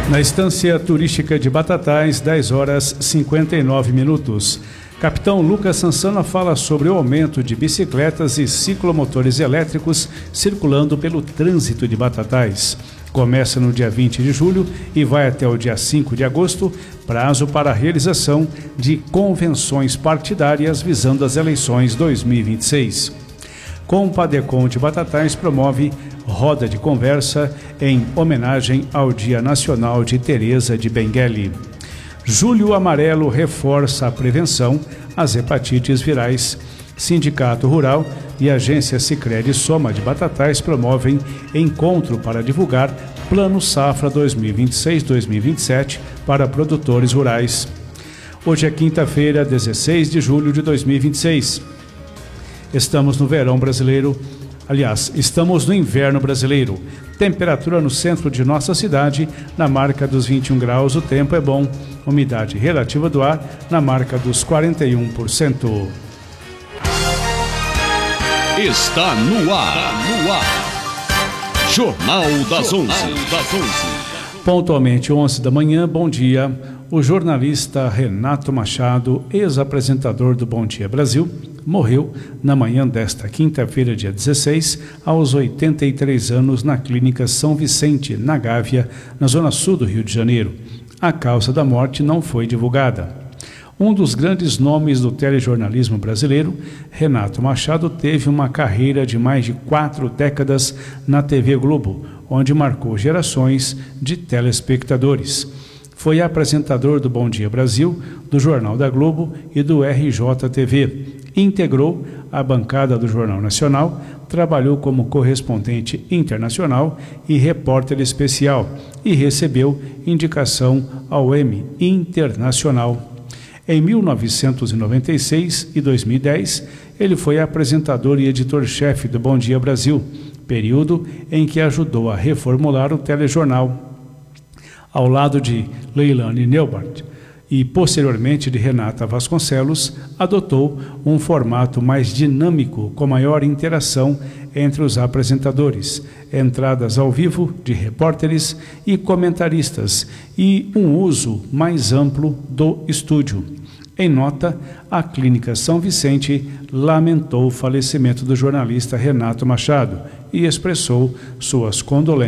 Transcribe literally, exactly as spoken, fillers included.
Na estância turística de Batatais, dez horas e cinquenta e nove minutos. Capitão Lucas Sansana fala sobre o aumento de bicicletas e ciclomotores elétricos circulando pelo trânsito de Batatais. Começa no dia vinte de julho e vai até o dia cinco de agosto, prazo para a realização de convenções partidárias visando as eleições dois mil e vinte e seis. Compadecon de Batatais promove roda de conversa em homenagem ao Dia Nacional de Teresa de Benguele. Julho Amarelo reforça a prevenção às hepatites virais. Sindicato Rural e Agência Sicredi Soma de Batatais promovem encontro para divulgar Plano Safra dois mil e vinte e seis a dois mil e vinte e sete para produtores rurais. Hoje é quinta-feira, dezesseis de julho de dois mil e vinte e seis. Estamos no verão brasileiro, aliás, estamos no inverno brasileiro. Temperatura no centro de nossa cidade na marca dos vinte e um graus, o tempo é bom. Umidade relativa do ar na marca dos quarenta e um por cento. Está no ar, no ar. Jornal das onze. Pontualmente onze da manhã, bom dia. O jornalista Renato Machado, ex-apresentador do Bom Dia Brasil, morreu na manhã desta quinta-feira, dia dezesseis, aos oitenta e três anos, na Clínica São Vicente, na Gávea, na zona sul do Rio de Janeiro. A causa da morte não foi divulgada. Um dos grandes nomes do telejornalismo brasileiro, Renato Machado teve uma carreira de mais de quatro décadas na T V Globo, onde marcou gerações de telespectadores. Foi apresentador do Bom Dia Brasil, do Jornal da Globo e do R J T V. Integrou a bancada do Jornal Nacional, trabalhou como correspondente internacional e repórter especial e recebeu indicação ao Emmy Internacional. Em mil novecentos e noventa e seis e dois mil e dez, ele foi apresentador e editor-chefe do Bom Dia Brasil, período em que ajudou a reformular o telejornal. Ao lado de Leilani Neubart e posteriormente de Renata Vasconcelos, adotou um formato mais dinâmico com maior interação entre os apresentadores, entradas ao vivo de repórteres e comentaristas e um uso mais amplo do estúdio. Em nota, a Clínica São Vicente lamentou o falecimento do jornalista Renato Machado e expressou suas condolências